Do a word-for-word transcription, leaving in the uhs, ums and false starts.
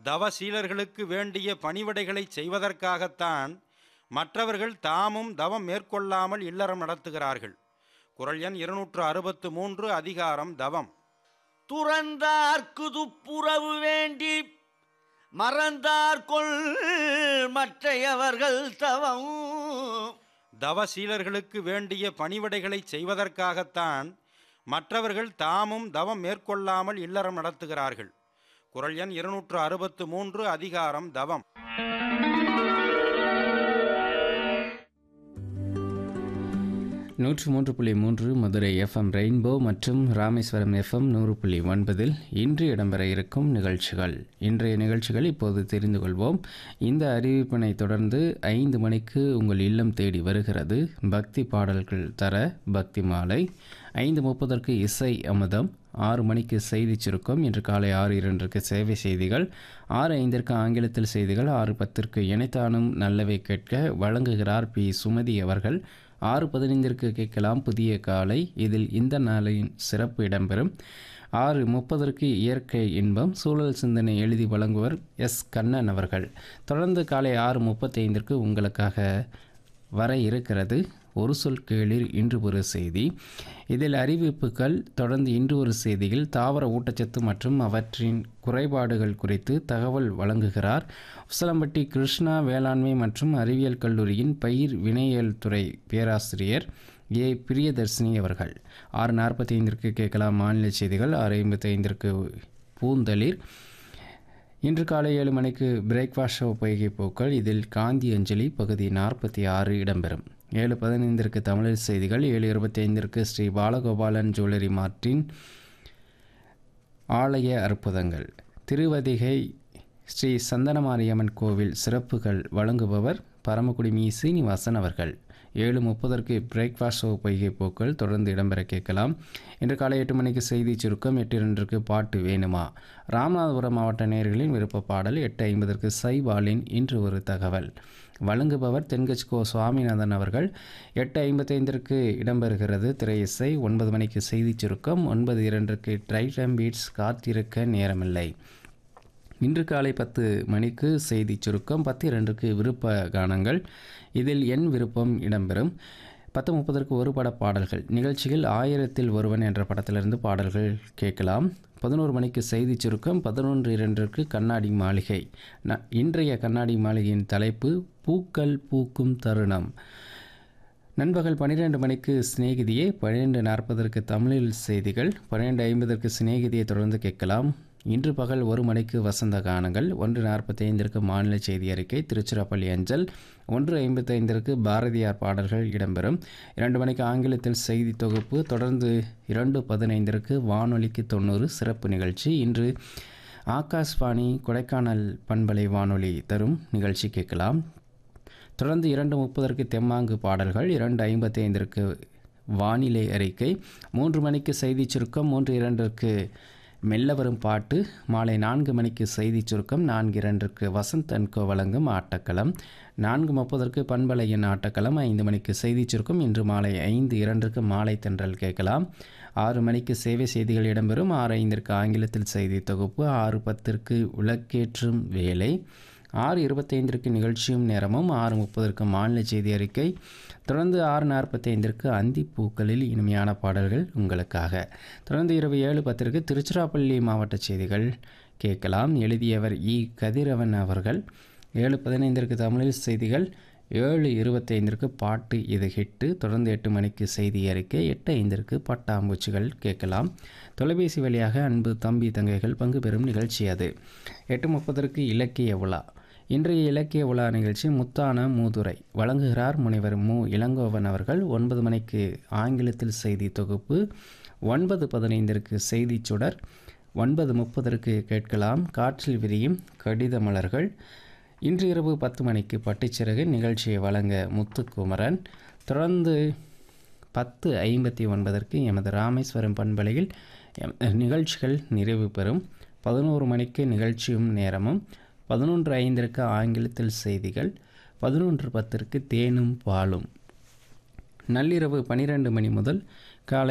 தவசீலர்களுக்கு வேண்டிய பணிவிடைகளை செய்வதற்காகத்தான் மற்றவர்கள் தாமும் தவம் மேற்கொள்ளாமல் இல்லறம் நடத்துகிறார்கள். குறள் எண் இருநூற்று அறுபத்து மூன்று, அதிகாரம் தவம். துறந்தார்க்கு துப்புரவு வேண்டி மறந்தார்கொள் மற்றையவர்கள் தவம். தவசீலர்களுக்கு வேண்டிய பணிவிடைகளை செய்வதற்காகத்தான் மற்றவர்கள் தாமும் தவம் மேற்கொள்ளாமல் இல்லறம் நடத்துகிறார்கள். குறள் எண் இருநூற்று அறுபத்து மூன்று, அதிகாரம் தவம். நூற்று மூன்று புள்ளி மூன்று மதுரை எஃப்எம் ரெயின்போ மற்றும் ராமேஸ்வரம் எஃப்எம் நூறு புள்ளி ஒன்பதில் இன்று இடம்பெற இருக்கும் நிகழ்ச்சிகள். இன்றைய நிகழ்ச்சிகள் இப்போது தெரிந்து கொள்வோம். இந்த அறிவிப்பினை தொடர்ந்து ஐந்து மணிக்கு உங்கள் இல்லம் தேடி வருகிறது பக்தி பாடல்கள் தர பக்தி மாலை. ஐந்து முப்பதற்கு இசை அமுதம். ஆறு மணிக்கு செய்தி சுருக்கம். இன்று காலை ஆறு இரண்டுக்கு சேவை செய்திகள். ஆறு ஐந்திற்கு ஆங்கிலத்தில் செய்திகள். ஆறு பத்திற்கு இணைத்தானும் நல்லவை கேட்க வழங்குகிறார் பி சுமதி அவர்கள். ஆறு பதினைந்திற்கு கேட்கலாம் புதிய காலை. இதில் இந்த நாளின் சிறப்பு இடம்பெறும். ஆறு முப்பதற்கு இயற்கை இன்பம் சூழல் சிந்தனை எழுதி வழங்குவர் எஸ் கண்ணன் அவர்கள். தொடர்ந்து காலை ஆறு முப்பத்தி ஐந்திற்கு உங்களுக்காக வர இருக்கிறது ஒரு சொல் கேளிர் இன்று ஒரு செய்தி. இதில் அறிவிப்புகள். தொடர்ந்து இன்று ஒரு செய்தியில் தாவர ஊட்டச்சத்து மற்றும் அவற்றின் குறைபாடுகள் குறித்து தகவல் வழங்குகிறார் உசலம்பட்டி கிருஷ்ணா வேளாண்மை மற்றும் அறிவியல் கல்லூரியின் பயிர் வினையியல் துறை பேராசிரியர் ஏ பிரியதர்சினி அவர்கள். ஆறு நாற்பத்தி ஐந்திற்கு கேட்கலாம் மாநில செய்திகள். ஆறு ஐம்பத்தி ஐந்திற்கு பூந்தளிர். இன்று காலை ஏழு மணிக்கு பிரேக்ஃபாஸ்ட் ஷோ பொய்கை போக்கள். இதில் காந்தி அஞ்சலி பகுதி நாற்பத்தி ஆறு இடம்பெறும். ஏழு பதினைந்திற்கு தமிழ் செய்திகள். ஏழு இருபத்தி ஐந்திற்கு ஸ்ரீ பாலகோபாலன் ஜுவல்லரி மார்ட்டின் ஆலய அற்புதங்கள். திருவதிகை ஸ்ரீ சந்தனமாரியம்மன் கோவில் சிறப்புகள் வழங்குபவர் பரமக்குடி மீ சீனிவாசன் அவர்கள். ஏழு முப்பதற்கு பிரேக்ஃபாஸ்ட் ஷோ பொய்கை போக்கள் தொடர்ந்து இடம்பெற கேட்கலாம். இன்று காலை எட்டு மணிக்கு செய்தி சுருக்கம். எட்டு இரண்டுக்கு பாட்டு வேணுமா ராமநாதபுரம் மாவட்ட நேயர்களின் விருப்ப பாடல். எட்டு ஐம்பதற்கு சைபாலின் இன்று ஒரு தகவல் வழங்குபவர் தென்கட்சிகோ சுவாமிநாதன் அவர்கள். எட்டு ஐம்பத்தைந்திற்கு இடம்பெறுகிறது திரை இசை. ஒன்பது மணிக்கு செய்தி சுருக்கம். ஒன்பது இரண்டுக்கு ட்ரைடம் பீட்ஸ் காத்திருக்க நேரமில்லை. இன்று காலை பத்து மணிக்கு செய்தி சுருக்கம். பத்து இரண்டுக்கு விருப்ப கானங்கள். இதில் என் விருப்பம் இடம்பெறும். பத்து முப்பதற்கு ஒரு பட பாடல்கள் நிகழ்ச்சியில் ஆயிரத்தில் ஒருவன் என்ற படத்திலிருந்து பாடல்கள் கேட்கலாம். பதினோரு மணிக்கு செய்தி சுருக்கம். பதினொன்று இரண்டிற்கு கண்ணாடி மாளிகை. ந இன்றைய கண்ணாடி மாளிகையின் தலைப்பு பூக்கள் பூக்கும் தருணம். நண்பகல் பன்னிரெண்டு மணிக்கு சிநேகிதியே. பன்னிரெண்டு நாற்பதற்கு தமிழில் செய்திகள். பன்னிரெண்டு ஐம்பதற்கு சிநேகிதியை தொடர்ந்து கேட்கலாம். இன்று பகல் ஒரு மணிக்கு வசந்த கானங்கள். ஒன்று நாற்பத்தி ஐந்திற்கு மாநில செய்தி அறிக்கை திருச்சிராப்பள்ளி அஞ்சல். ஒன்று ஐம்பத்தி ஐந்திற்கு பாரதியார் பாடல்கள் இடம்பெறும். இரண்டு மணிக்கு ஆங்கிலத்தில் செய்தி தொகுப்பு. தொடர்ந்து இரண்டு பதினைந்திற்கு வானொலிக்கு தொண்ணூறு சிறப்பு நிகழ்ச்சி. இன்று ஆகாஷ்வாணி கொடைக்கானல் பண்பலை வானொலி தரும் நிகழ்ச்சி கேட்கலாம். தொடர்ந்து இரண்டு முப்பதற்கு தெம்மாங்கு பாடல்கள். இரண்டு ஐம்பத்தி ஐந்திற்கு வானிலை அறிக்கை. மூன்று மணிக்கு செய்தி சுருக்கம். மூன்று இரண்டிற்கு மெல்ல வரும் பாட்டு. மாலை நான்கு மணிக்கு செய்தி சுருக்கம். நான்கு இரண்டிற்கு வசந்த் அன்கோ வழங்கும் ஆட்டக்களம். நான்கு முப்பதற்கு பண்பலையின் ஆட்டக்களம். ஐந்து மணிக்கு செய்தி சுருக்கம். இன்று மாலை ஐந்து இரண்டிற்கு மாலை தென்றல் கேட்கலாம். ஆறு மணிக்கு சேவை செய்திகள் இடம்பெறும். ஆறு ஐந்திற்கு ஆங்கிலத்தில் செய்தி தொகுப்பு. ஆறு பத்திற்கு விளக்கேற்றும் வேலை. ஆறு இருபத்தைந்திற்கு நிகழ்ச்சியும் நேரமும். ஆறு முப்பதற்கு மாநில செய்தி அறிக்கை. தொடர்ந்து ஆறு நாற்பத்தி ஐந்திற்கு அந்தி பூக்களில் இனிமையான பாடல்கள் உங்களுக்காக. தொடர்ந்து இரவு ஏழு பத்திற்கு திருச்சிராப்பள்ளி மாவட்ட செய்திகள் கேட்கலாம். எழுதியவர் இ கதிரவன் அவர்கள். ஏழு பதினைந்திற்கு தமிழில் செய்திகள். ஏழு இருபத்தைந்திற்கு பாட்டு இது ஹிட்டு. தொடர்ந்து எட்டு மணிக்கு செய்தி அறிக்கை. எட்டு ஐந்திற்கு பட்டாம்பூச்சிகள் கேட்கலாம். தொலைபேசி வழியாக அன்பு தம்பி தங்கைகள் பங்கு பெறும் நிகழ்ச்சி அது. எட்டு முப்பதற்கு இலக்கிய உலா. இன்றைய இலக்கிய உலா நிகழ்ச்சி முத்தான மூதுரை வழங்குகிறார் முனைவர் மு இளங்கோவன் அவர்கள். ஒன்பது மணிக்கு ஆங்கிலத்தில் செய்தி தொகுப்பு. ஒன்பது பதினைந்திற்கு செய்தி சுடர். ஒன்பது முப்பதற்கு கேட்கலாம் காற்றில் விரியும் கடித மலர்கள். இன்று இரவு பத்து மணிக்கு பட்டுச்சிறகு நிகழ்ச்சியை வழங்க முத்துக்குமரன். தொடர்ந்து பத்து ஐம்பத்தி ஒன்பதற்கு எமது ராமேஸ்வரம் பண்பலையில் நிகழ்ச்சிகள் நிறைவு பெறும். பதினோரு மணிக்கு நிகழ்ச்சியும் நேரமும். பதினொன்று ஐந்திற்கு ஆங்கிலத்தில் செய்திகள். பதினொன்று பத்திற்கு தேனும் பாலும். நள்ளிரவு பன்னிரெண்டு மணி முதல்